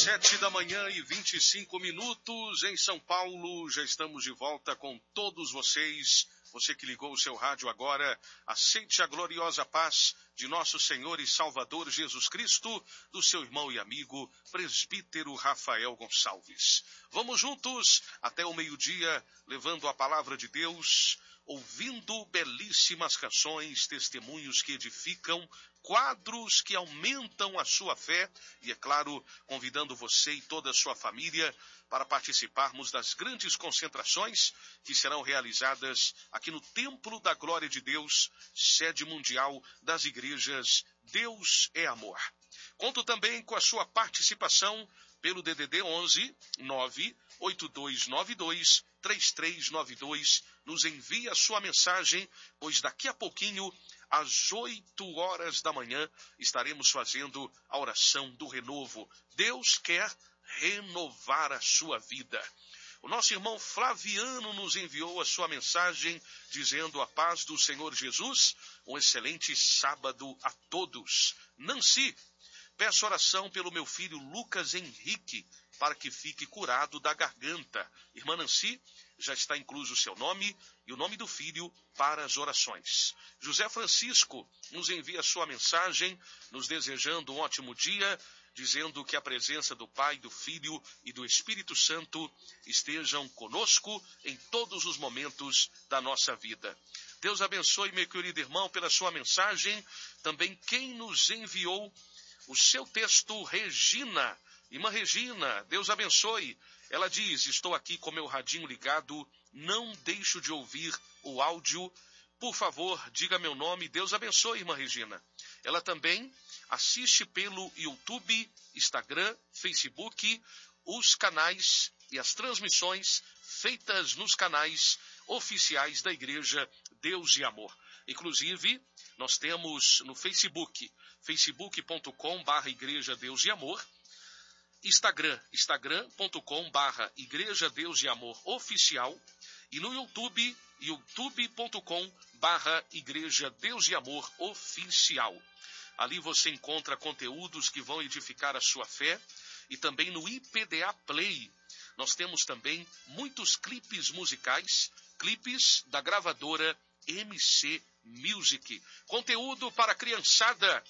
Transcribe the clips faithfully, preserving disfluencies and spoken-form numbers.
Sete da manhã e vinte e cinco minutos em São Paulo. Já estamos de volta com todos vocês. Você que ligou o seu rádio agora, aceite a gloriosa paz de nosso Senhor e Salvador Jesus Cristo, do seu irmão e amigo, presbítero Rafael Gonçalves. Vamos juntos até o meio-dia, levando a palavra de Deus, ouvindo belíssimas canções, testemunhos que edificam, quadros que aumentam a sua fé e, é claro, convidando você e toda a sua família para participarmos das grandes concentrações que serão realizadas aqui no Templo da Glória de Deus, sede mundial das igrejas Deus é Amor. Conto também com a sua participação pelo D D D onze nove oito dois nove dois três três nove dois. Nos envie a sua mensagem, pois daqui a pouquinho, às oito horas da manhã, estaremos fazendo a oração do renovo. Deus quer renovar a sua vida. O nosso irmão Flaviano nos enviou a sua mensagem dizendo: a paz do Senhor Jesus, um excelente sábado a todos. Nancy, peço oração pelo meu filho Lucas Henrique, para que fique curado da garganta. Irmã Nancy, já está incluso o seu nome e o nome do filho para as orações. José Francisco nos envia a sua mensagem, nos desejando um ótimo dia, dizendo que a presença do Pai, do Filho e do Espírito Santo estejam conosco em todos os momentos da nossa vida. Deus abençoe, meu querido irmão, pela sua mensagem. Também quem nos enviou o seu texto, Regina. Irmã Regina, Deus abençoe. Ela diz: estou aqui com meu radinho ligado, não deixo de ouvir o áudio. Por favor, diga meu nome. Deus abençoe, irmã Regina. Ela também assiste pelo YouTube, Instagram, Facebook, os canais e as transmissões feitas nos canais oficiais da Igreja Deus e Amor. Inclusive, nós temos no Facebook, facebook ponto com barra Igreja Deus e Amor, Instagram, instagram ponto com barra Igreja Deus e Amor Oficial, e no YouTube, youtube ponto com barra Igreja Deus e Amor Oficial. Ali você encontra conteúdos que vão edificar a sua fé, e também no I P D A Play nós temos também muitos clipes musicais, clipes da gravadora M C Music. Conteúdo para a criançada,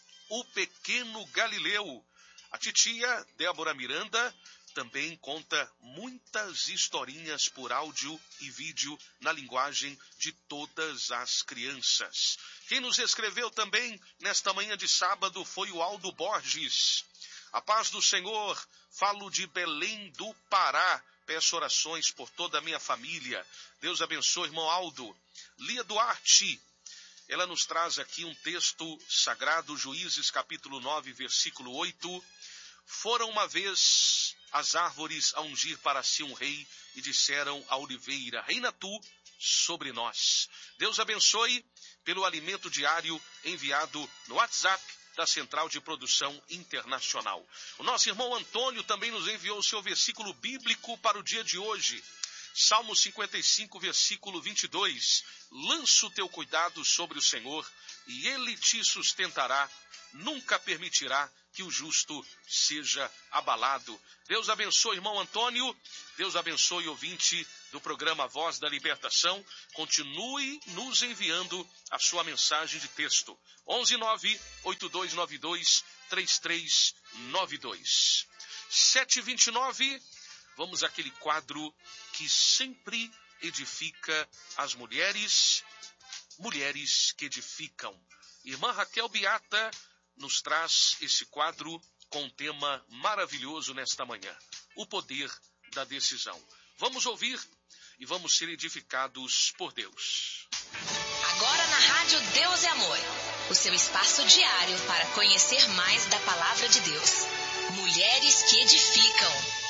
O Pequeno Galileu. A titia Débora Miranda também conta muitas historinhas por áudio e vídeo na linguagem de todas as crianças. Quem nos escreveu também nesta manhã de sábado foi o Aldo Borges. A paz do Senhor, falo de Belém do Pará. Peço orações por toda a minha família. Deus abençoe, irmão Aldo. Lia Duarte, ela nos traz aqui um texto sagrado, Juízes capítulo nove, versículo oito. Foram uma vez as árvores a ungir para si um rei e disseram à oliveira: reina tu sobre nós. Deus abençoe pelo alimento diário enviado no WhatsApp da Central de Produção Internacional. O nosso irmão Antônio também nos enviou o seu versículo bíblico para o dia de hoje. Salmo cinquenta e cinco, versículo vinte e dois. Lança o teu cuidado sobre o Senhor e ele te sustentará. Nunca permitirá que o justo seja abalado. Deus abençoe, irmão Antônio. Deus abençoe, ouvinte do programa Voz da Libertação. Continue nos enviando a sua mensagem de texto. onze nove oito dois nove dois três três nove dois. sete e vinte e nove. Vamos àquele quadro que sempre edifica as mulheres. Mulheres que edificam. Irmã Raquel Beata nos traz esse quadro com um tema maravilhoso nesta manhã: o poder da decisão. Vamos ouvir e vamos ser edificados por Deus. Agora na Rádio Deus é Amor, o seu espaço diário para conhecer mais da Palavra de Deus. Mulheres que edificam.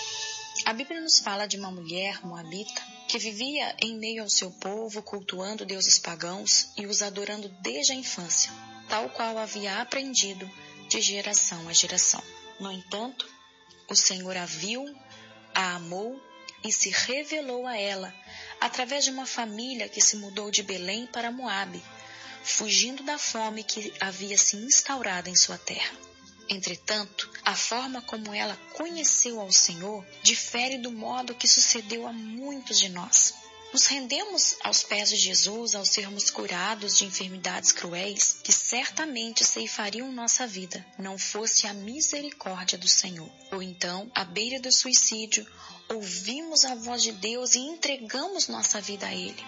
A Bíblia nos fala de uma mulher moabita que vivia em meio ao seu povo, cultuando deuses pagãos e os adorando desde a infância, tal qual havia aprendido de geração a geração. No entanto, o Senhor a viu, a amou e se revelou a ela através de uma família que se mudou de Belém para Moabe, fugindo da fome que havia se instaurado em sua terra. Entretanto, a forma como ela conheceu ao Senhor difere do modo que sucedeu a muitos de nós. Nos rendemos aos pés de Jesus ao sermos curados de enfermidades cruéis que certamente ceifariam nossa vida, não fosse a misericórdia do Senhor. Ou então, à beira do suicídio, ouvimos a voz de Deus e entregamos nossa vida a Ele,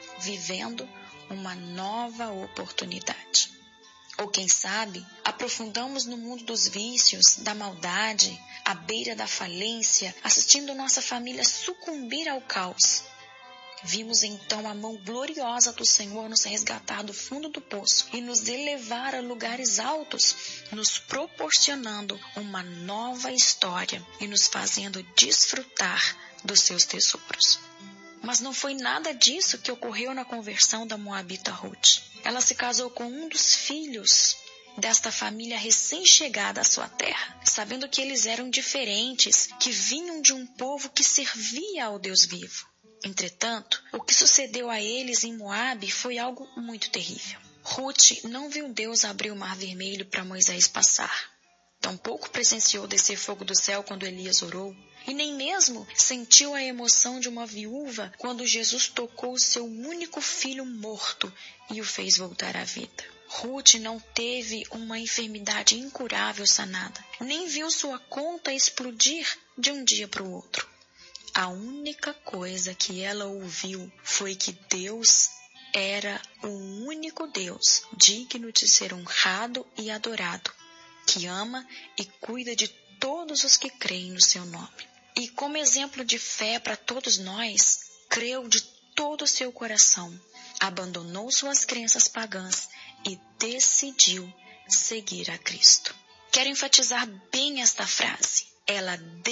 vivendo uma nova oportunidade. Ou quem sabe, aprofundamos no mundo dos vícios, da maldade, à beira da falência, assistindo nossa família sucumbir ao caos. Vimos então a mão gloriosa do Senhor nos resgatar do fundo do poço e nos elevar a lugares altos, nos proporcionando uma nova história e nos fazendo desfrutar dos seus tesouros. Mas não foi nada disso que ocorreu na conversão da moabita Ruth. Ela se casou com um dos filhos desta família recém-chegada à sua terra, sabendo que eles eram diferentes, que vinham de um povo que servia ao Deus vivo. Entretanto, o que sucedeu a eles em Moabe foi algo muito terrível. Ruth não viu Deus abrir o mar vermelho para Moisés passar. Tampouco presenciou descer fogo do céu quando Elias orou. E nem mesmo sentiu a emoção de uma viúva quando Jesus tocou seu único filho morto e o fez voltar à vida. Ruth não teve uma enfermidade incurável sanada, nem viu sua conta explodir de um dia para o outro. A única coisa que ela ouviu foi que Deus era o único Deus digno de ser honrado e adorado, que ama e cuida de todos os que creem no seu nome. E como exemplo de fé para todos nós, creu de todo o seu coração, abandonou suas crenças pagãs e decidiu seguir a Cristo. Quero enfatizar bem esta frase. Ela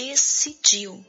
decidiu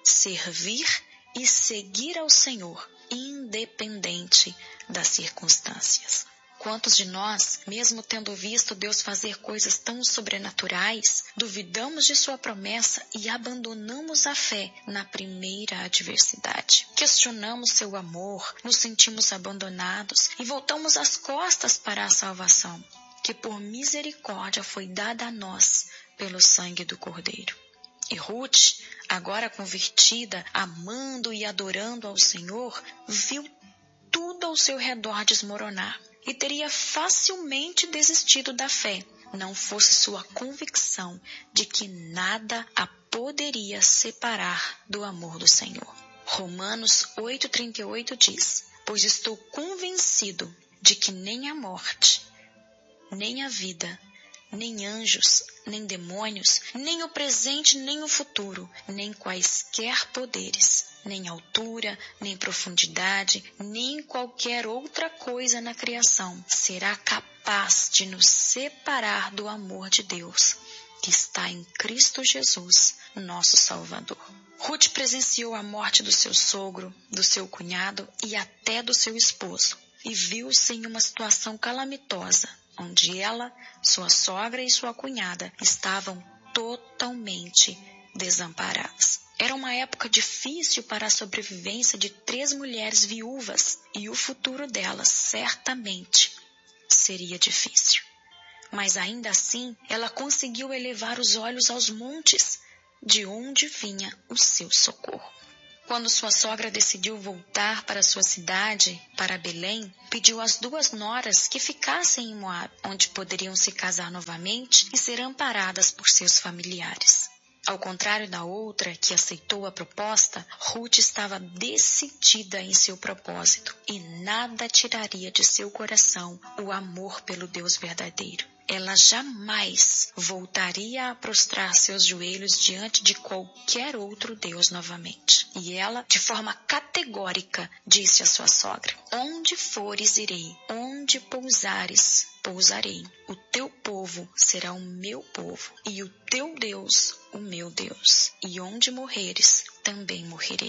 servir e seguir ao Senhor, independente das circunstâncias. Quantos de nós, mesmo tendo visto Deus fazer coisas tão sobrenaturais, duvidamos de sua promessa e abandonamos a fé na primeira adversidade? Questionamos seu amor, nos sentimos abandonados e voltamos as costas para a salvação, que por misericórdia foi dada a nós pelo sangue do Cordeiro. E Ruth, agora convertida, amando e adorando ao Senhor, viu tudo ao seu redor desmoronar. E teria facilmente desistido da fé, não fosse sua convicção de que nada a poderia separar do amor do Senhor. Romanos oito, trinta e oito diz: pois estou convencido de que nem a morte, nem a vida, nem anjos, nem demônios, nem o presente, nem o futuro, nem quaisquer poderes, nem altura, nem profundidade, nem qualquer outra coisa na criação será capaz de nos separar do amor de Deus, que está em Cristo Jesus, nosso Salvador. Ruth presenciou a morte do seu sogro, do seu cunhado e até do seu esposo, e viu-se em uma situação calamitosa, onde ela, sua sogra e sua cunhada estavam totalmente desamparadas. Era uma época difícil para a sobrevivência de três mulheres viúvas e o futuro delas certamente seria difícil. Mas ainda assim, ela conseguiu elevar os olhos aos montes, de onde vinha o seu socorro. Quando sua sogra decidiu voltar para sua cidade, para Belém, pediu às duas noras que ficassem em Moabe, onde poderiam se casar novamente e ser amparadas por seus familiares. Ao contrário da outra, que aceitou a proposta, Ruth estava decidida em seu propósito e nada tiraria de seu coração o amor pelo Deus verdadeiro. Ela jamais voltaria a prostrar seus joelhos diante de qualquer outro Deus novamente. E ela, de forma categórica, disse à sua sogra: onde fores irei, onde pousares pousarei. O teu povo será o meu povo, e o teu Deus o meu Deus. E onde morreres, também morrerei.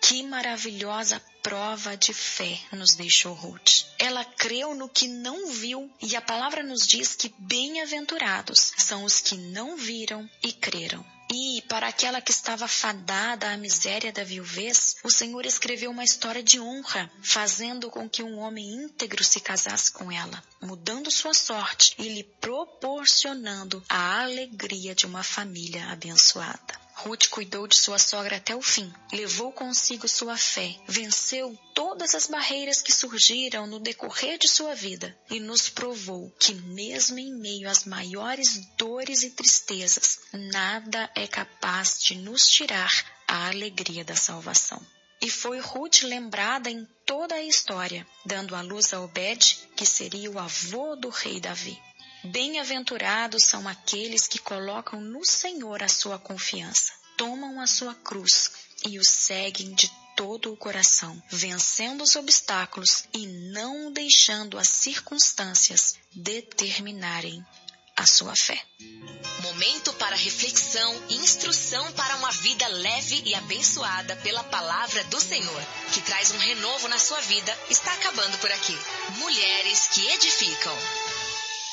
Que maravilhosa prova de fé nos deixou Ruth. Ela creu no que não viu, e a palavra nos diz que bem-aventurados são os que não viram e creram. E, para aquela que estava fadada à miséria da viuvez, o Senhor escreveu uma história de honra, fazendo com que um homem íntegro se casasse com ela, mudando sua sorte e lhe proporcionando a alegria de uma família abençoada. Ruth cuidou de sua sogra até o fim, levou consigo sua fé, venceu todas as barreiras que surgiram no decorrer de sua vida e nos provou que mesmo em meio às maiores dores e tristezas, nada é capaz de nos tirar a alegria da salvação. E foi Ruth lembrada em toda a história, dando à luz a Obed, que seria o avô do rei Davi. Bem-aventurados são aqueles que colocam no Senhor a sua confiança, tomam a sua cruz e o seguem de todo o coração, vencendo os obstáculos e não deixando as circunstâncias determinarem a sua fé. Momento para reflexão e instrução para uma vida leve e abençoada pela palavra do Senhor, que traz um renovo na sua vida, está acabando por aqui. Mulheres que edificam.